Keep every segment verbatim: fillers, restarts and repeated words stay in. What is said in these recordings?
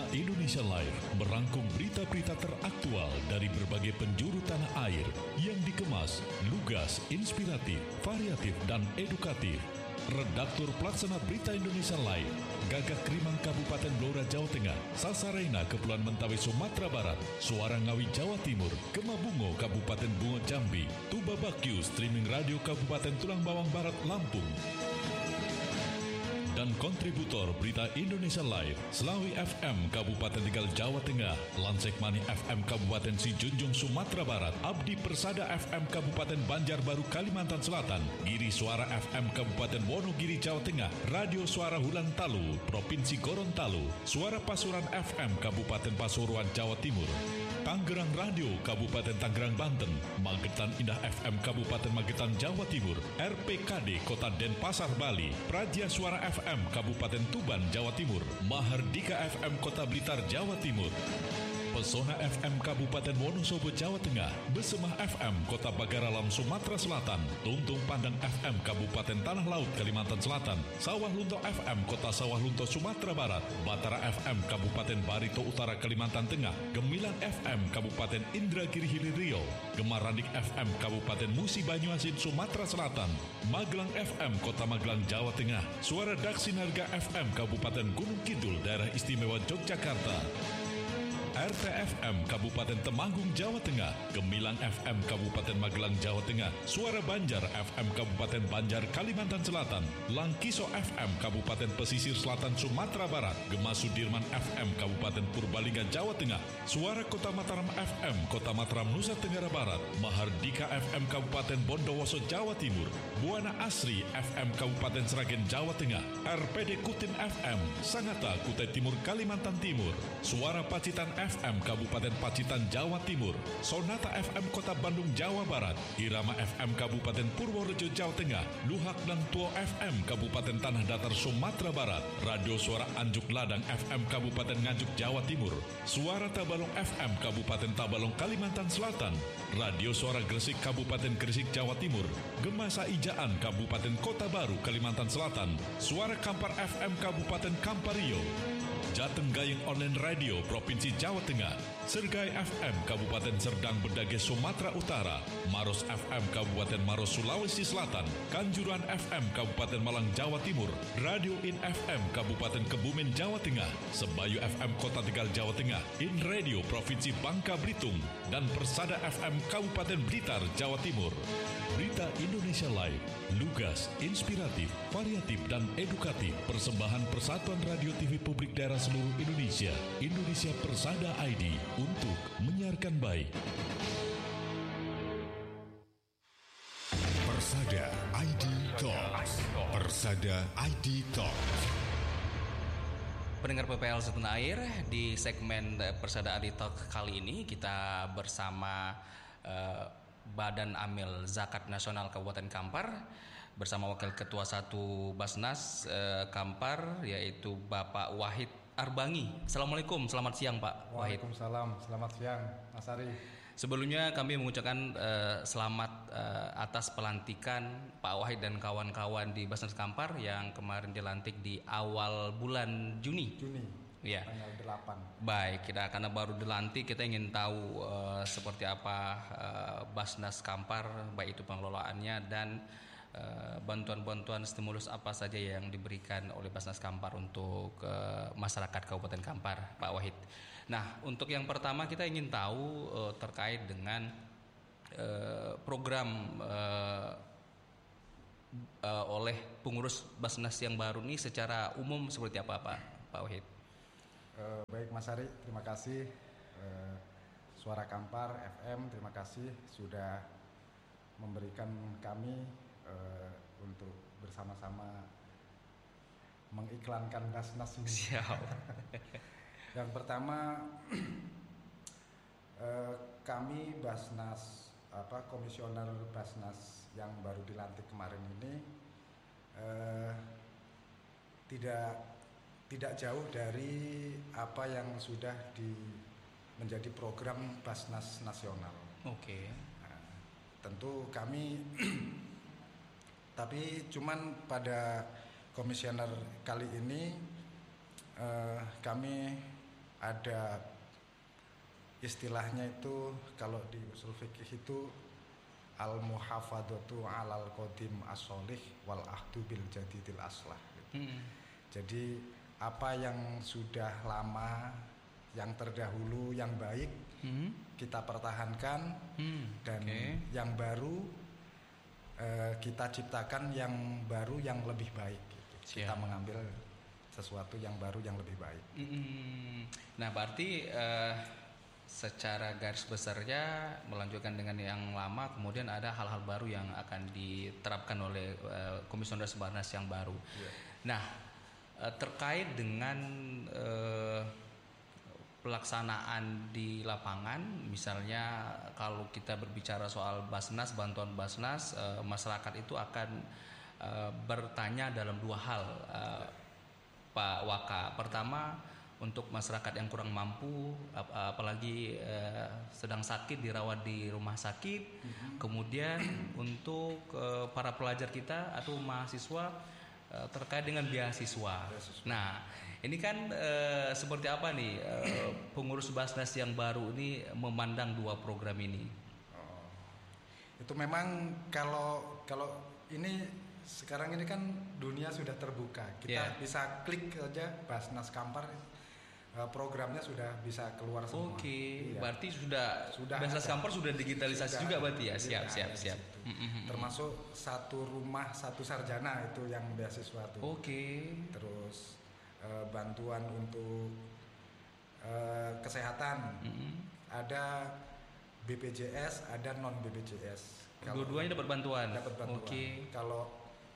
Indonesia Live merangkum berita-berita teraktual dari berbagai penjuru tanah air yang dikemas, lugas, inspiratif, variatif, dan edukatif. Redaktur Pelaksana Berita Indonesia Live, Gagak Krimang Kabupaten Blora Jawa Tengah, Sasarena Kepulauan Mentawai Sumatera Barat, Suara Ngawi Jawa Timur, Gemabungo Kabupaten Bungo Jambi, Tuba Bakyu Streaming Radio Kabupaten Tulang Bawang Barat Lampung, dan kontributor Berita Indonesia Live, Selawi F M Kabupaten Tegal Jawa Tengah, Lansekmani F M Kabupaten Sijunjung Sumatera Barat, Abdi Persada F M Kabupaten Banjarbaru Kalimantan Selatan, Giri Suara F M Kabupaten Wonogiri Jawa Tengah, Radio Suara Hulan Talu Provinsi Gorontalo, Suara Pasuruan F M Kabupaten Pasuruan Jawa Timur, Tangerang Radio Kabupaten Tangerang Banten, Magetan Indah F M Kabupaten Magetan Jawa Timur, R P K D Kota Denpasar Bali, Praja Suara F M Kabupaten Tuban Jawa Timur, Mahardika F M Kota Blitar Jawa Timur, Pesona F M Kabupaten Wonosobo Jawa Tengah, Besemah F M Kota Bagaralam Sumatera Selatan, Tuntung Pandang F M Kabupaten Tanah Laut Kalimantan Selatan, Sawah Lunto F M Kota Sawah Lunto Sumatera Barat, Batara F M Kabupaten Barito Utara Kalimantan Tengah, Gemilang F M Kabupaten Indragiri Hilir Riau, Gemarandik F M Kabupaten Musi Banyuasin Sumatera Selatan, Magelang F M Kota Magelang Jawa Tengah, Suara Daksinarga F M Kabupaten Gunung Kidul Daerah Istimewa Yogyakarta, R T F M Kabupaten Temanggung Jawa Tengah, Gemilang F M Kabupaten Magelang Jawa Tengah, Suara Banjar F M Kabupaten Banjar Kalimantan Selatan, Langkiso F M Kabupaten Pesisir Selatan Sumatera Barat, Gema Sudirman F M Kabupaten Purbalingga Jawa Tengah, Suara Kota Mataram F M Kota Mataram Nusa Tenggara Barat, Mahardika F M Kabupaten Bondowoso Jawa Timur, Buana Asri F M Kabupaten Sragen Jawa Tengah, R P D Kutim F M Sangatta Kutai Timur Kalimantan Timur, Suara Pacitan F M Kabupaten Pacitan Jawa Timur, Sonata F M Kota Bandung Jawa Barat, Irama F M Kabupaten Purworejo Jawa Tengah, Luhak dan Tuo F M Kabupaten Tanah Datar Sumatera Barat, Radio Suara Anjuk Ladang F M Kabupaten Nganjuk Jawa Timur, Suara Tabalong F M Kabupaten Tabalong Kalimantan Selatan, Radio Suara Gresik Kabupaten Gresik Jawa Timur, Gemasa Ijaan Kabupaten Kota Baru Kalimantan Selatan, Suara Kampar F M Kabupaten Kampario, Jateng Gayeng Online Radio Provinsi Jawa Tengah, Sergai F M Kabupaten Serdang Bedage Sumatera Utara, Maros F M Kabupaten Maros Sulawesi Selatan, Kanjuruhan F M Kabupaten Malang Jawa Timur, Radio In F M Kabupaten Kebumen Jawa Tengah, Sebayu F M Kota Tegal Jawa Tengah, In Radio Provinsi Bangka Belitung, dan Persada F M Kabupaten Blitar Jawa Timur. Berita Indonesia Live, lugas, inspiratif, variatif, dan edukatif. Persembahan Persatuan Radio T V Publik Daerah seluruh Indonesia, Indonesia Persada I D, untuk menyiarkan baik. Persada I D Talks. Persada I D Talks. Pendengar P P L Setanah Air, di segmen Persada I D Talk kali ini kita bersama uh, Badan Amil Zakat Nasional Kabupaten Kampar bersama Wakil Ketua satu Basnas eh, Kampar, yaitu Bapak Wahid Arbangi. Assalamualaikum, selamat siang Pak Wahid. Waalaikumsalam, selamat siang Mas Ari. Sebelumnya kami mengucapkan eh, selamat eh, atas pelantikan Pak Wahid dan kawan-kawan di Basnas Kampar yang kemarin dilantik di awal bulan Juni. Juni. Ya. Tanggal delapan. Baik, kita karena baru dilantik, kita ingin tahu uh, seperti apa uh, Basnas Kampar, baik itu pengelolaannya dan uh, bantuan-bantuan stimulus apa saja yang diberikan oleh Basnas Kampar untuk uh, masyarakat Kabupaten Kampar, Pak Wahid. Nah, untuk yang pertama kita ingin tahu uh, terkait dengan uh, program uh, uh, oleh pengurus Basnas yang baru ini secara umum seperti apa, Pak, Pak Wahid? Uh, baik Mas Ari, terima kasih uh, Suara Kampar F M, terima kasih sudah memberikan kami uh, untuk bersama-sama mengiklankan Basnas ini. Siap. Yang pertama uh, kami Basnas apa komisioner Basnas yang baru dilantik kemarin ini uh, tidak tidak jauh dari apa yang sudah di menjadi program Basnas nasional. Oke. Nah, tentu kami tapi cuman pada komisioner kali ini eh, kami ada istilahnya itu kalau di usul fikih itu al-muhafadzatu 'alal qadim as-sholih wal ahdu bil jadidil aslah gitu. Hmm. Jadi apa yang sudah lama, yang terdahulu, yang baik hmm. kita pertahankan hmm. dan okay. yang baru eh, kita ciptakan yang baru yang lebih baik gitu. Kita mengambil sesuatu yang baru yang lebih baik. Hmm. Nah, berarti uh, secara garis besarnya melanjutkan dengan yang lama, kemudian ada hal-hal baru yang akan diterapkan oleh uh, Komisioner Basnas yang baru. Yeah. Nah, uh, terkait dengan uh, pelaksanaan di lapangan, misalnya kalau kita berbicara soal Basnas, bantuan Basnas, uh, masyarakat itu akan uh, bertanya dalam dua hal, uh, Pak Waka. Pertama, untuk masyarakat yang kurang mampu, ap- apalagi uh, sedang sakit dirawat di rumah sakit. Mm-hmm. Kemudian untuk uh, para pelajar kita atau mahasiswa uh, terkait dengan beasiswa. beasiswa. Nah, ini kan uh, seperti apa nih uh, pengurus Basnas yang baru ini memandang dua program ini? Oh, itu memang kalau kalau ini sekarang ini kan dunia sudah terbuka, kita yeah. bisa klik aja Basnas Kampar, programnya sudah bisa keluar semua. Oke, okay. iya. Berarti sudah, sudah Basnas Kampar sudah digitalisasi sudah, juga berarti ya, siap siap siap. Mm-hmm. Termasuk satu rumah satu sarjana itu yang beasiswa tuh. Oke. Okay. Terus uh, bantuan untuk uh, kesehatan, mm-hmm. ada B P J S, ada non B P J S. Dua-duanya dapat bantuan. Dapat bantuan. Oke. Okay. Kalau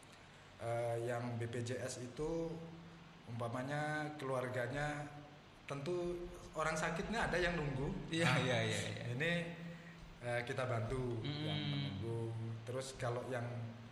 uh, yang B P J S itu umpamanya keluarganya, tentu orang sakitnya ada yang nunggu. Iya nah, iya iya. Ya. Ini uh, kita bantu mm. yang menunggu. Terus kalau yang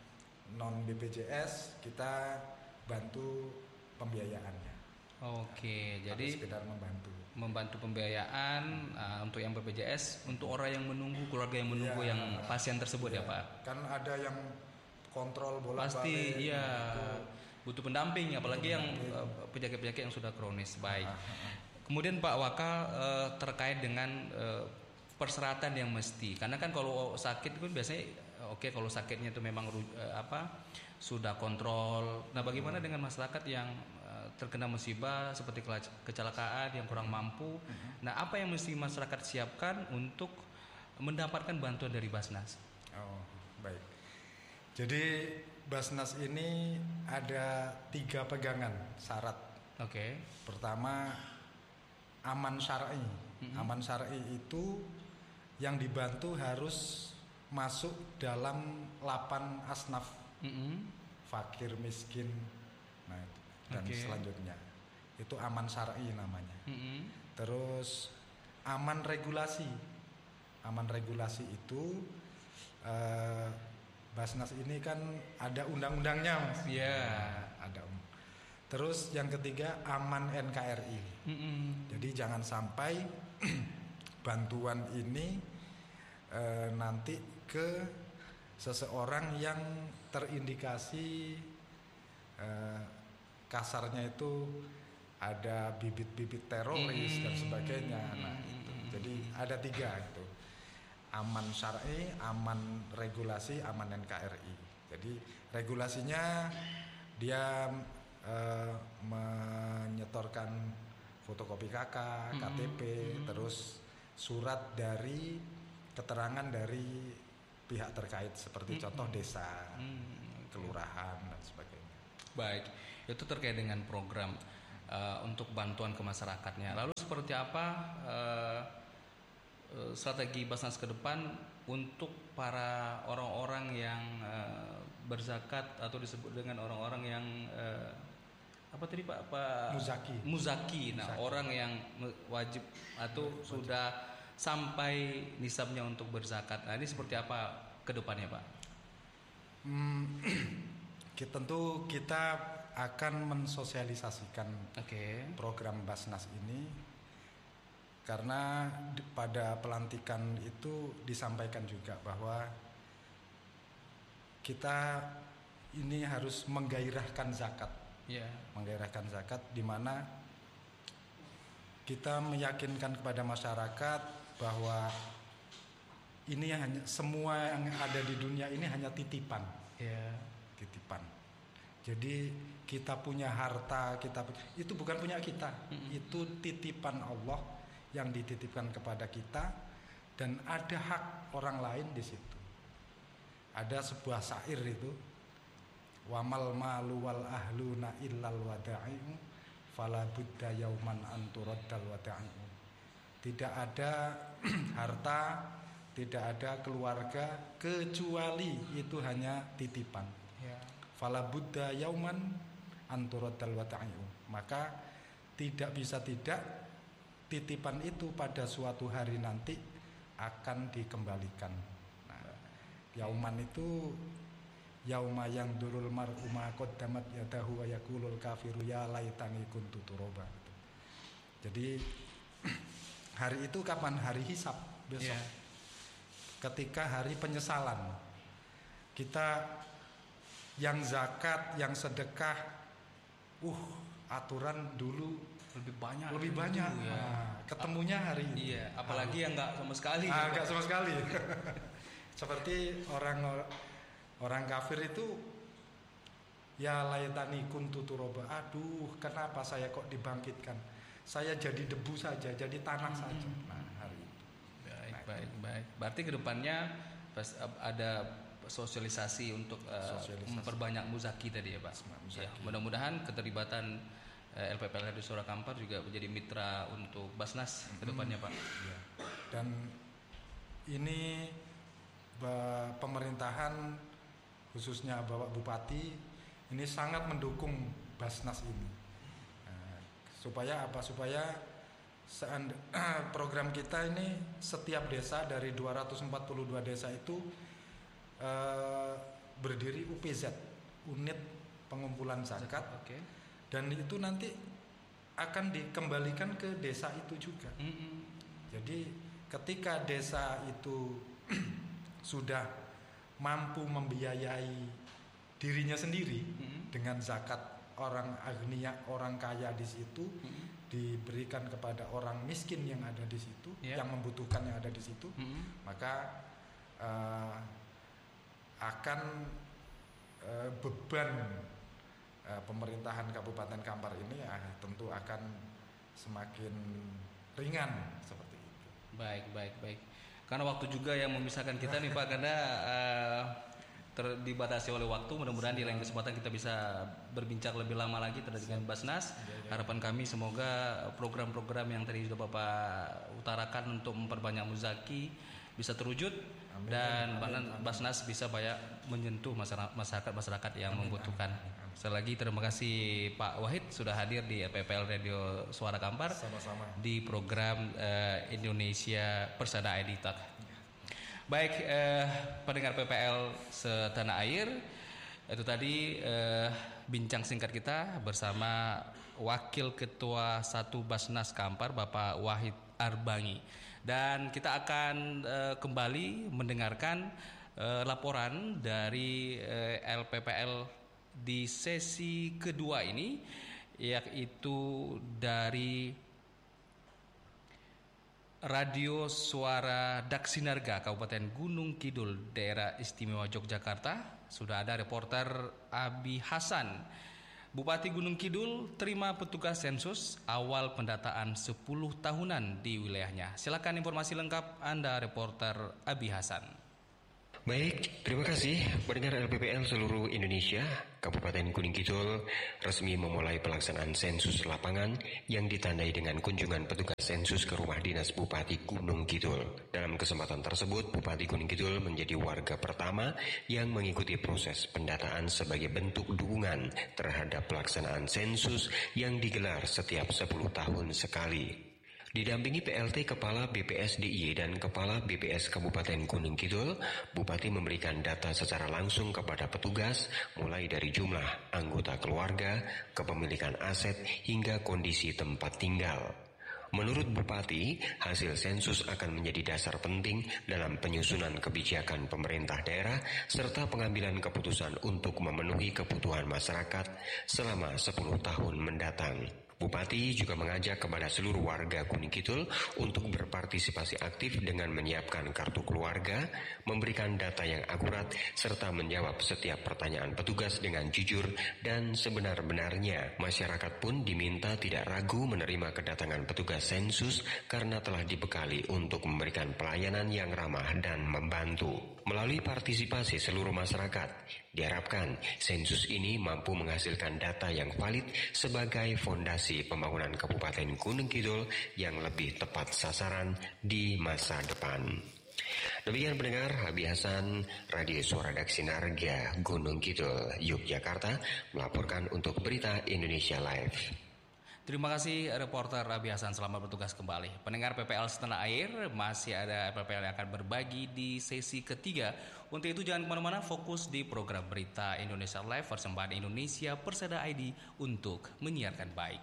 non B P J S kita bantu pembiayaannya. Oke, nah, jadi sekedar membantu. Membantu pembiayaan uh, untuk yang B P J S, untuk orang yang menunggu, keluarga yang menunggu ya, yang pasien tersebut ya, ya Pak. Kan ada yang kontrol bolak-balik. Pasti iya. Butuh pendamping, apalagi yang uh, penyakit-penyakit yang sudah kronis. Baik. Ah, ah, ah. Kemudian Pak Waka uh, terkait dengan uh, persyaratan yang mesti, karena kan kalau sakit kan biasanya oke okay, kalau sakitnya itu memang uh, apa sudah kontrol. Nah, bagaimana dengan masyarakat yang uh, terkena musibah seperti kecelakaan, yang kurang mampu? Uh-huh. Nah, apa yang mesti masyarakat siapkan untuk mendapatkan bantuan dari Basnas? Oh, baik. Jadi Basnas ini ada tiga pegangan syarat. Oke. Okay. Pertama, aman syar'i. Mm-hmm. Aman syar'i itu yang dibantu harus masuk dalam lapan asnaf. Mm-hmm. Fakir, miskin, nah itu. Dan okay. selanjutnya itu aman syar'i namanya. Mm-hmm. Terus aman regulasi. Aman regulasi itu uh, Basnas ini kan ada undang-undangnya, Mas. Iya, yeah. Ada. Terus yang ketiga aman N K R I. Mm-hmm. Jadi jangan sampai bantuan ini e, nanti ke seseorang yang terindikasi e, kasarnya itu ada bibit-bibit teroris mm-hmm. dan sebagainya. Nah, itu. Jadi ada tiga itu. Aman syar'i, aman regulasi, aman N K R I. Jadi regulasinya dia e, menyetorkan fotokopi K K, K T P, mm-hmm. terus surat dari keterangan dari pihak terkait seperti mm-hmm. contoh desa, mm-hmm. kelurahan dan sebagainya. Baik, itu terkait dengan program uh, untuk bantuan ke masyarakatnya. Lalu seperti apa uh, strategi Basnas ke depan untuk para orang-orang yang uh, berzakat atau disebut dengan orang-orang yang uh, apa tadi Pak? Pak Muzaki. Muzaki. Nah, Muzaki. Orang yang wajib atau wajib. Sudah sampai nisabnya untuk berzakat. Nah, ini seperti apa ke depannya, Pak? Hmm, tentu kita akan mensosialisasikan okay. program Basnas ini. Karena pada pelantikan itu disampaikan juga bahwa kita ini harus menggairahkan zakat, yeah. menggairahkan zakat, di mana kita meyakinkan kepada masyarakat bahwa ini hanya semua yang ada di dunia ini hanya titipan, ya. titipan. Jadi kita punya harta, kita itu bukan punya kita, mm-hmm. itu titipan Allah yang dititipkan kepada kita, dan ada hak orang lain di situ. Ada sebuah syair itu, wamal malu wal ahluna illal wada'i'u fala budda yauman anturaddal wada'i'u. Tidak ada harta, tidak ada keluarga kecuali itu hanya titipan. Ya. Fala budda yauman anturaddal wada'i'u. Maka tidak bisa tidak titipan itu pada suatu hari nanti akan dikembalikan. Nah, yauman itu yauma yang durul mar'u ma qaddamat yadahu wa yaqulul kafiru ya laitani kuntu turaba. Jadi hari itu kapan? Hari hisab besok. Yeah. Ketika hari penyesalan. Kita yang zakat, yang sedekah, uh aturan dulu lebih banyak. Lebih banyak. Dulu, ya. Nah, ketemunya hari ini. Iya, apalagi yang enggak sama sekali. Ah, enggak sama sekali. Seperti orang orang kafir itu, ya laitani kuntu turaba. Aduh, kenapa saya kok dibangkitkan? Saya jadi debu saja, jadi tanah hmm. saja. Nah, hari itu. Baik, nah, baik, baik. Berarti kedepannya ada sosialisasi untuk uh, sosialisasi. memperbanyak muzaki tadi ya Pak. Ya, mudah-mudahan keterlibatan uh, L P P L Radio Suara Kampar juga menjadi mitra untuk Basnas kedepannya Pak. Ya. Dan ini pemerintahan khususnya Bapak Bupati ini sangat mendukung Basnas ini. Nah, supaya apa? Supaya seand- program kita ini setiap desa dari dua ratus empat puluh dua desa itu uh, berdiri U P Z, unit pengumpulan zakat. Okay. Dan itu nanti akan dikembalikan ke desa itu juga. Mm-hmm. Jadi ketika desa itu sudah mampu membiayai dirinya sendiri mm-hmm. dengan zakat, orang agniya, orang kaya di situ mm-hmm. diberikan kepada orang miskin yang ada di situ, yeah. yang membutuhkan yang ada di situ, mm-hmm. maka uh, akan uh, beban uh, pemerintahan Kabupaten Kampar ini uh, tentu akan semakin ringan seperti itu. Baik, baik, baik. Karena waktu juga yang memisahkan kita nih Pak, karena uh, ter- dibatasi oleh waktu. Mudah-mudahan di lain kesempatan kita bisa berbincang lebih lama lagi terkait dengan Basnas. Harapan kami semoga program-program yang tadi sudah Bapak utarakan untuk memperbanyak muzaki bisa terwujud. Amin. Dan amin, amin. Basnas bisa banyak menyentuh masyarakat-masyarakat yang amin, membutuhkan. Amin, amin. Sekali lagi terima kasih Pak Wahid sudah hadir di L P P L Radio Suara Kampar. Sama-sama. Di program uh, Indonesia Persada I D Talk. Baik, uh, pendengar P P L setanah air, itu tadi uh, bincang singkat kita bersama Wakil Ketua satu Basnas Kampar Bapak Wahid Arbangi. Dan kita akan uh, kembali mendengarkan uh, laporan dari uh, L P P L di sesi kedua ini, yaitu dari Radio Suara Daksinarga Kabupaten Gunung Kidul Daerah Istimewa Yogyakarta. Sudah ada reporter Abi Hasan. Bupati Gunung Kidul terima petugas sensus awal pendataan sepuluh tahunan di wilayahnya. Silakan informasi lengkap Anda reporter Abi Hasan. Baik, terima kasih pendengar L P P L seluruh Indonesia. Kabupaten Gunung Kidul resmi memulai pelaksanaan sensus lapangan yang ditandai dengan kunjungan petugas sensus ke rumah dinas Bupati Gunung Kidul. Dalam kesempatan tersebut, Bupati Gunung Kidul menjadi warga pertama yang mengikuti proses pendataan sebagai bentuk dukungan terhadap pelaksanaan sensus yang digelar setiap sepuluh tahun sekali. Didampingi P L T Kepala B P S D I Y dan Kepala B P S Kabupaten Gunung Kidul, Bupati memberikan data secara langsung kepada petugas mulai dari jumlah anggota keluarga, kepemilikan aset, hingga kondisi tempat tinggal. Menurut Bupati, hasil sensus akan menjadi dasar penting dalam penyusunan kebijakan pemerintah daerah serta pengambilan keputusan untuk memenuhi kebutuhan masyarakat selama sepuluh tahun mendatang. Bupati juga mengajak kepada seluruh warga Kuning Kidul untuk berpartisipasi aktif dengan menyiapkan kartu keluarga, memberikan data yang akurat, serta menjawab setiap pertanyaan petugas dengan jujur dan sebenar-benarnya. Masyarakat pun diminta tidak ragu menerima kedatangan petugas sensus karena telah dibekali untuk memberikan pelayanan yang ramah dan membantu. Melalui partisipasi seluruh masyarakat, diharapkan sensus ini mampu menghasilkan data yang valid sebagai fondasi pembangunan Kabupaten Gunung Kidul yang lebih tepat sasaran di masa depan. Demikian pendengar, Abi Hasan, Radio Suara Daksinarga, Gunung Kidul, Yogyakarta, melaporkan untuk Berita Indonesia Live. Terima kasih reporter Abi Hasan, selamat bertugas kembali. Pendengar P P L Setanah Air, masih ada P P L yang akan berbagi di sesi ketiga. Untuk itu jangan kemana-mana, fokus di program Berita Indonesia Live, persembahan Indonesia Persada I D untuk menyiarkan baik.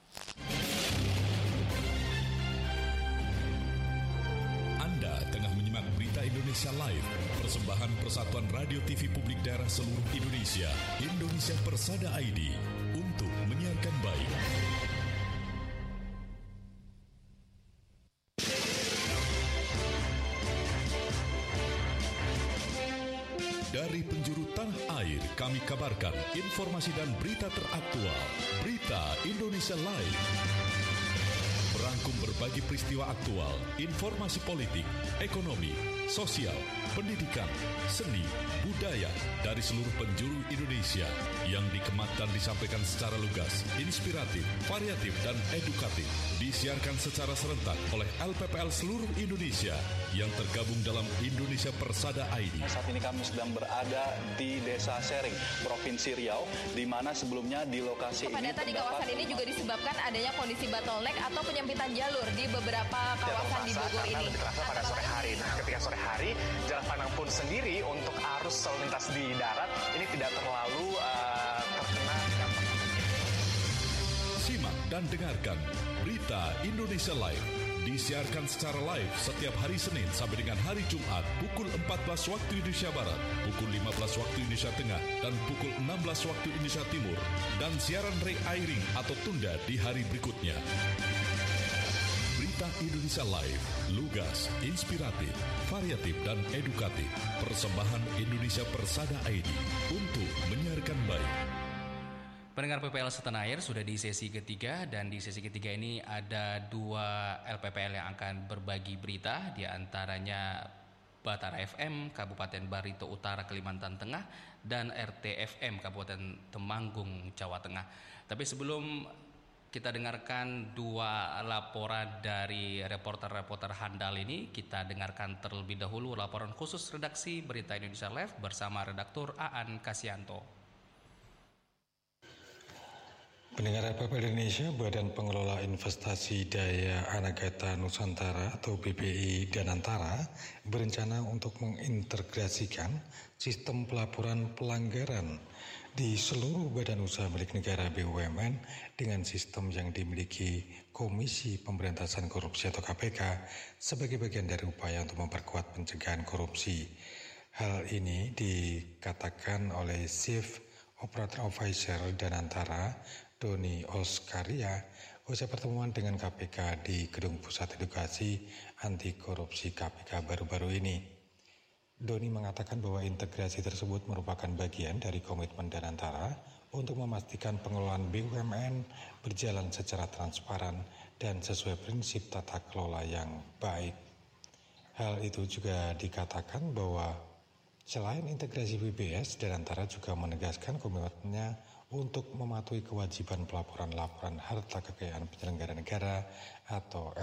Anda tengah menyimak Berita Indonesia Live, persembahan Persatuan Radio T V Publik Daerah seluruh Indonesia, Indonesia Persada I D, untuk menyiarkan baik. Dari penjuru tanah air, kami kabarkan informasi dan berita teraktual. Berita Indonesia Live merangkum berbagai peristiwa aktual, informasi politik, ekonomi, sosial, pendidikan, seni, budaya dari seluruh penjuru Indonesia yang dikemat dan disampaikan secara lugas, inspiratif, variatif, dan edukatif. Disiarkan secara serentak oleh L P P L seluruh Indonesia yang tergabung dalam Indonesia Persada I D. Saat ini kami sedang berada di Desa Sering, Provinsi Riau, di mana sebelumnya di lokasi ini kepadatan di kawasan ini juga disebabkan adanya kondisi bottleneck atau penyempitan jalur di beberapa kawasan di Bogor ini. Lebih terasa pada sore hari. Nah, ketika sore hari, jarak pandang pun sendiri untuk arus lalu lintas di darat ini tidak terlalu uh, terkena dampak. Simak dan dengarkan Berita Indonesia Live. Disiarkan secara live setiap hari Senin sampai dengan hari Jumat pukul empat belas waktu Indonesia Barat, pukul lima belas waktu Indonesia Tengah, dan pukul enam belas waktu Indonesia Timur. Dan siaran re-airing atau tunda di hari berikutnya. Berita Indonesia Live, lugas, inspiratif, variatif, dan edukatif. Persembahan Indonesia Persada I D untuk menyiarkan baik. Pendengar P P L Setanah Air sudah di sesi ketiga, dan di sesi ketiga ini ada dua L P P L yang akan berbagi berita, di antaranya Batara F M Kabupaten Barito Utara Kalimantan Tengah dan R T F M Kabupaten Temanggung Jawa Tengah. Tapi sebelum kita dengarkan dua laporan dari reporter-reporter handal ini, kita dengarkan terlebih dahulu laporan khusus redaksi Berita Indonesia Live bersama redaktur Aan Kasianto. Pendengar L P P L Indonesia, Badan Pengelola Investasi Daya Anagata Nusantara atau B P I Danantara berencana untuk mengintegrasikan sistem pelaporan pelanggaran di seluruh badan usaha milik negara B U M N dengan sistem yang dimiliki Komisi Pemberantasan Korupsi atau K P K sebagai bagian dari upaya untuk memperkuat pencegahan korupsi. Hal ini dikatakan oleh Chief Operating Officer Danantara, Doni Oskaria, usai pertemuan dengan K P K di Gedung Pusat Edukasi Anti Korupsi K P K baru-baru ini. Doni mengatakan bahwa integrasi tersebut merupakan bagian dari komitmen Danantara untuk memastikan pengelolaan B U M N berjalan secara transparan dan sesuai prinsip tata kelola yang baik. Hal itu juga dikatakan bahwa selain integrasi B B S, Danantara juga menegaskan komitmennya untuk mematuhi kewajiban pelaporan-laporan harta kekayaan penyelenggara negara atau